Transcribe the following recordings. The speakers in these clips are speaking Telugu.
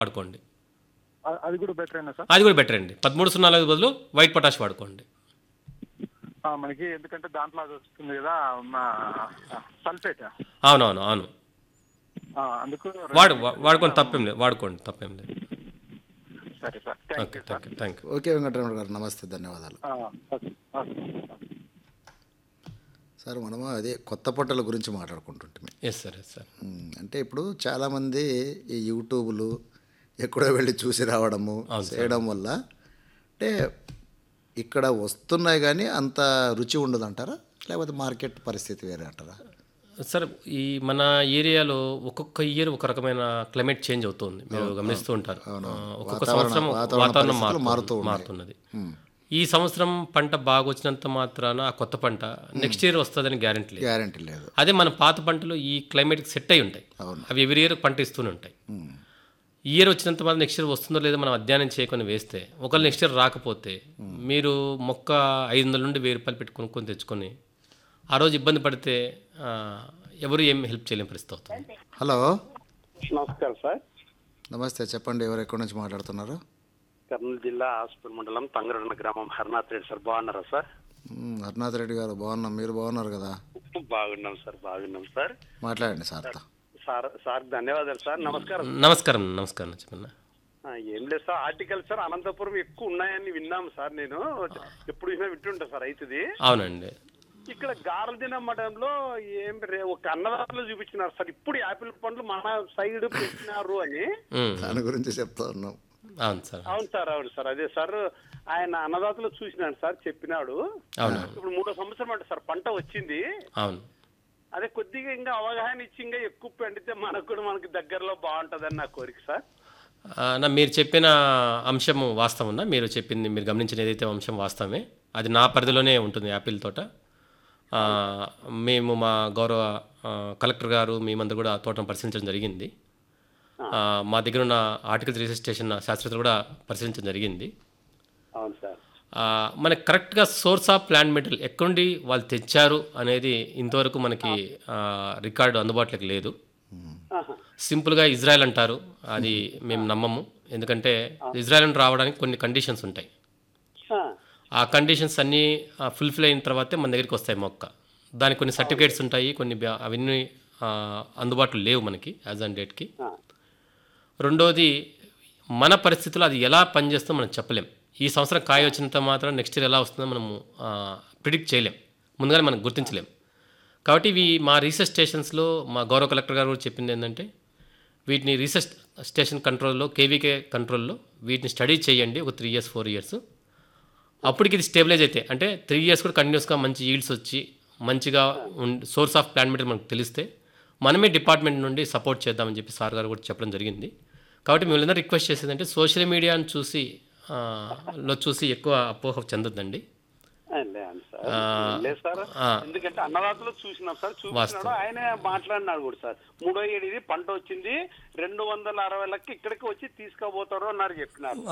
వాడుకోండి. అది కూడా బెటరేనా సార్? అది కూడా బెటర్ అండి. 1305 బదులు వైట్ పొటాష్ వాడుకోండి. మనకి ఎందుకంటే దాంట్లో అది వస్తుంది కదా సల్ఫేట్. అవునవును, అవును. అందుకు వాడుకోండి, తప్పేం లేదు, వాడుకోండి, తప్పేం లేదు. సరే sir, thank okay, you sir. Thank you. Okay Venkataramana గారు, నమస్తే, ధన్యవాదాలు. Okay, okay. సార్ మనము అదే కొత్త పంటల గురించి మాట్లాడుకుంటుంటాం. Yes sir, yes sir. అంటే ఇప్పుడు చాలామంది ఈ యూట్యూబ్లు ఎక్కడో వెళ్ళి చూసి రావడము చేయడం వల్ల అంటే ఇక్కడ వస్తున్నాయి కానీ అంత రుచి ఉండదు అంటారా, లేకపోతే మార్కెట్ పరిస్థితి వేరే అంటారా? సార్, ఈ మన ఏరియాలో ఒక్కొక్క ఇయర్ ఒక రకమైన క్లైమేట్ చేంజ్ అవుతుంది, మీరు గమనిస్తూ ఉంటారు. ఒక్కొక్క సంవత్సరం వాతావరణం మారుతున్నది. ఈ సంవత్సరం పంట బాగా వచ్చినంత మాత్రాన ఆ కొత్త పంట నెక్స్ట్ ఇయర్ వస్తుందని గ్యారెంటీ లేదు. అదే మన పాత పంటలు ఈ క్లైమేట్కి సెట్ అయి ఉంటాయి, అవి ఎవరి ఇయర్ పంట ఇస్తూనే ఉంటాయి. ఈ ఇయర్ వచ్చినంత మాత్రం నెక్స్ట్ ఇయర్ వస్తుందో లేదో మనం అధ్యయనం చేయకొని వేస్తే, ఒకవేళ నెక్స్ట్ ఇయర్ రాకపోతే మీరు మొక్క 500 నుండి 1000 రూపాయలు పెట్టి కొనుక్కొని తెచ్చుకొని ఆ రోజు ఇబ్బంది పడితే ఎవరు ఏం హెల్ప్ చేయలేని పరిస్థితి అవుతుంది. హలో, నమస్కారం సార్. నమస్తే, చెప్పండి, ఎవరు ఎక్కడి నుంచి మాట్లాడుతున్నారు? కర్నూలు జిల్లా ఆస్పూర్ మండలం తంగరొండ గ్రామం హరినాథ్ రెడ్డి సార్. బాగున్నారా సార్? హరినాథ్ రెడ్డి గారు బాగున్నాం, మీరు బాగున్నారు కదా? బాగున్నాం సార్, బాగున్నాం సార్. మాట్లాడండి సార్తో. సార్ ధన్యవాదాలు సార్. నమస్కారం. నమస్కారం చెప్పండి. ఏం లేదు సార్, ఆర్టికల్ సార్ అనంతపురం ఎక్కువ ఉన్నాయని విన్నాము సార్. నేను ఎప్పుడు వింటుంటా సార్. అవుతుంది. అవునండి. ఇక్కడ గారదిన మఠంలో ఒక అన్నదాతలు చూపించినారు సార్, ఇప్పుడు యాపిల్ పండ్లు మన సైడ్ పెట్టినారు అని. దాని గురించి చెప్తా ఉన్నాం. అవును సార్. అదే సార్, ఆయన అన్నదాతలు చూసినాడు సార్, చెప్పినాడు. ఇప్పుడు 3వ సంవత్సరం అంట సార్ పంట వచ్చింది. అవును. అదే కొద్దిగా ఇంకా అవగాహన ఇచ్చి ఇంకా ఎక్కువ పండితే మనకి దగ్గరలో బాగుంటుందని నా కోరిక సార్. మీరు చెప్పిన అంశం వాస్తవం, మీరు చెప్పింది, మీరు గమనించిన ఏదైతే అంశం వాస్తవమే, అది నా పరిధిలోనే ఉంటుంది యాపిల్ తోట. మేము మా గౌరవ కలెక్టర్ గారు మేమందరూ కూడా తోటను పరిశీలించడం జరిగింది. మా దగ్గర ఉన్న ఆర్టికల్స్ రీసెర్చ్ స్టేషన్ శాస్త్రవేత్తలు కూడా పరిశీలించడం జరిగింది. అవును సార్. మనకి కరెక్ట్గా సోర్స్ ఆఫ్ ప్లాంట్ మెటీరియల్ ఎక్కడుండి వాళ్ళు తెచ్చారు అనేది ఇంతవరకు మనకి రికార్డు అందుబాటులోకి లేదు. సింపుల్గా ఇజ్రాయెల్ అంటారు, అది మేము నమ్మము. ఎందుకంటే ఇజ్రాయెల్ అని రావడానికి కొన్ని కండిషన్స్ ఉంటాయి. ఆ కండిషన్స్ అన్నీ ఫుల్ఫిల్ అయిన తర్వాతే మన దగ్గరికి వస్తాయి మొక్క. దానికి కొన్ని సర్టిఫికేట్స్ ఉంటాయి, కొన్ని అవన్నీ అందుబాటులో లేవు మనకి యాజ్ ఆన్ డేట్కి. రెండోది, మన పరిస్థితుల్లో అది ఎలా పనిచేస్తుందో మనం చెప్పలేం. ఈ సంవత్సరం కాయ వచ్చినంత మాత్రం నెక్స్ట్ ఇయర్ ఎలా వస్తుందో మనము ప్రిడిక్ట్ చేయలేం, ముందుగానే మనం గుర్తించలేం. కాబట్టి ఇవి మా రీసెర్చ్ స్టేషన్స్లో మా గౌరవ కలెక్టర్ గారు కూడా చెప్పింది ఏంటంటే, వీటిని రీసెర్చ్ స్టేషన్ కంట్రోల్లో, కేవీకే కంట్రోల్లో వీటిని స్టడీ చేయండి ఒక 3 years 4 years. అప్పటికి ఇది స్టేబిలైజ్ అయితే, అంటే 3 years కూడా కంటిన్యూస్గా మంచి ఈల్డ్స్ వచ్చి మంచిగా సోర్స్ ఆఫ్ ప్లాంట్ మెటీరియల్ మనకు తెలిస్తే మనమే డిపార్ట్మెంట్ నుండి సపోర్ట్ చేద్దామని చెప్పి సార్ గారు కూడా చెప్పడం జరిగింది. కాబట్టి మిమ్మల్ని రిక్వెస్ట్ చేసేదంటే సోషల్ మీడియాను చూసి ఎక్కువ అపోహ చెందొద్దండి. ఎందుకంటే అన్నదాతలు చూసినాం సార్, చూసినాడు, ఆయనే మాట్లాడినాడు కూడా సార్. 3వ ఏడు ఇది పంట వచ్చింది, 260 లక్ష ఇక్కడికి వచ్చి తీసుకుపోతారు అన్నారు, చెప్పినారు.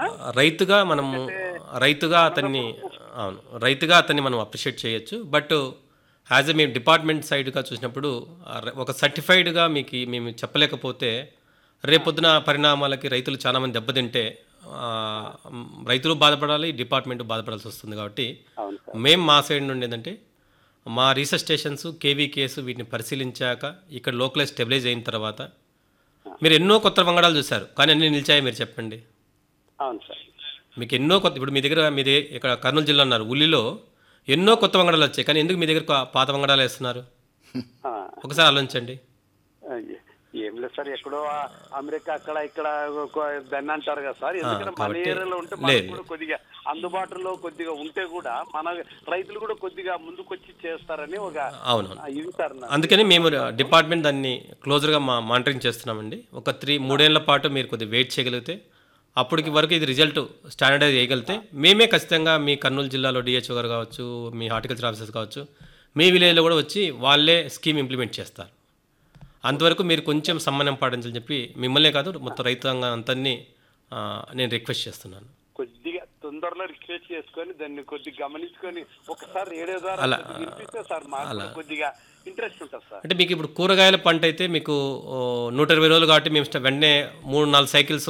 రైతుగా అతన్ని మనం అప్రిషియేట్ చేయొచ్చు. బట్ యాజ్ ఎ మేము డిపార్ట్మెంట్ సైడ్గా చూసినప్పుడు ఒక సర్టిఫైడ్గా మేము చెప్పలేకపోతే రేపొద్దున పరిణామాలకి రైతులు చాలామంది దెబ్బతింటే రైతులు బాధపడాలి, డిపార్ట్మెంట్ బాధపడాల్సి వస్తుంది. కాబట్టి మేము మా సైడ్ నుండి ఏంటంటే, మా రీసెర్చ్ స్టేషన్స్, కేవీకేస్ వీటిని పరిశీలించాక ఇక్కడ లోకలైజ్ స్టెబిలైజ్ అయిన తర్వాత, మీరు ఎన్నో కొత్త వంగడాలు చూశారు కానీ అన్నీ నిలిచాయి, మీరు చెప్పండి. అవును సార్. మీకు ఎన్నో కొత్త, ఇప్పుడు మీ దగ్గర ఇక్కడ కర్నూలు జిల్లా అన్నారు, ఉల్లిలో ఎన్నో కొత్త వంగడాలు వచ్చాయి, కానీ ఎందుకు మీ దగ్గర పాత వంగడాలు వేస్తున్నారు? ఒకసారి ఆలోచించండి. ఏం లేదు సార్, ఎక్కడో అమెరికా అక్కడ ఇక్కడ దాన్ని అంటారు కదా సార్. ఎందుకంటే మన ఏరియాలో ఉంటే మనకు కూడా కొద్దిగా అందుబాటులో కొద్దిగా ఉంటే కూడా మన రైతులు కూడా కొద్దిగా ముందుకొచ్చి చేస్తారని ఒక ఇది సార్. అందుకని మేము డిపార్ట్మెంట్ దాన్ని క్లోజర్గా మానిటరింగ్ చేస్తున్నామండి. ఒక 3 ఏళ్ల పాటు మీరు కొద్దిగా వెయిట్ చేయగలిగితే, అప్పటికి వరకు ఇది రిజల్ట్ స్టాండర్డైజ్ చేయగలిగితే మేమే ఖచ్చితంగా మీ కర్నూలు జిల్లాలో డిహెచ్ఓ గారు కావచ్చు, మీ హార్టికల్చర్ ఆఫీసర్స్ కావచ్చు, మీ విలేజ్లో కూడా వచ్చి వాళ్ళే స్కీమ్ ఇంప్లిమెంట్ చేస్తారు. అంతవరకు మీరు కొంచెం సమన్వయం పాటించాలని చెప్పి మిమ్మల్నే కాదు మొత్తం రైతాంగం అంతని నేను రిక్వెస్ట్ చేస్తున్నాను. కొద్దిగా తొందరలో రిక్వెస్ట్ చేసుకొని దాన్ని కొద్దిగా గమనించుకొని ఒకసారి రేడియో ద్వారా కొద్దిగా వినిపిస్తే సార్ మాకు కూడా కొద్దిగా ఇంట్రెస్ట్ ఉంటుంది సార్. అంటే మీకు ఇప్పుడు కూరగాయల పంట అయితే మీకు 120 రోజులు కాబట్టి మేము వెంటనే 3-4 సైకిల్స్